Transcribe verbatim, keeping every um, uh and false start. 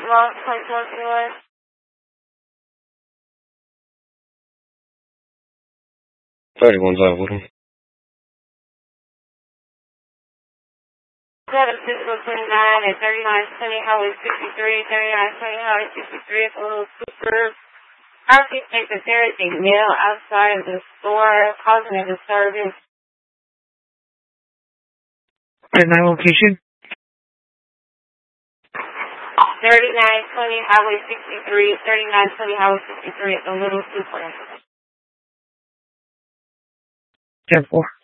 Long twenty-one twenty-one. thirty-one's out with him. seven six one twenty-nine and thirty-nine twenty Highway sixty-three, thirty-nine twenty Highway sixty-three. It's a little super. I think that there is a male outside of the store causing a disturbance. ten nine location? thirty-nine twenty Highway sixty-three, thirty-nine twenty Highway sixty-three. It's a little super. ten four.